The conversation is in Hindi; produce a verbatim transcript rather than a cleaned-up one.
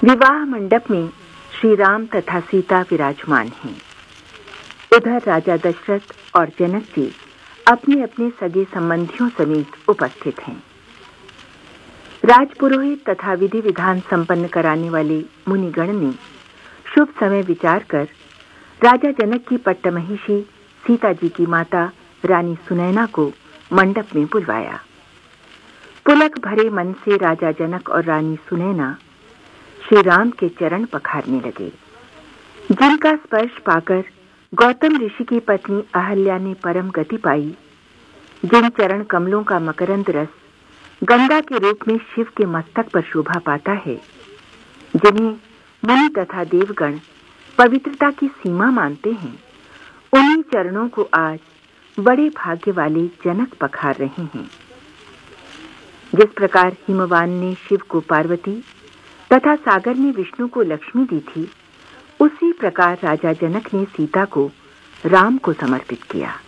विवाह मंडप में श्री राम तथा सीता विराजमान हैं। उधर राजा दशरथ और जनक जी अपने अपने सगे संबंधियों समेत उपस्थित हैं। राजपुरोहित तथा विधि विधान संपन्न कराने वाले मुनिगण ने शुभ समय विचार कर राजा जनक की पट्टमहिषी सीता जी की माता रानी सुनैना को मंडप में बुलवाया। पुलक भरे मन से राजा जनक और रानी सुनैना श्री राम के चरण पखारने लगे, जिनका स्पर्श पाकर गौतम ऋषि की पत्नी अहल्या ने परम गति पाई। जिन चरण कमलों का मकरंद रस गंगा के रूप में शिव के मस्तक पर शोभा पाता है, जिन्हें मुनि तथा देवगण पवित्रता की सीमा मानते हैं, उन्हीं चरणों को आज बड़े भाग्य वाले जनक पखार रहे हैं। जिस प्रकार हिमवान ने शिव को पार्वती तथा सागर ने विष्णु को लक्ष्मी दी थी, उसी प्रकार राजा जनक ने सीता को राम को समर्पित किया।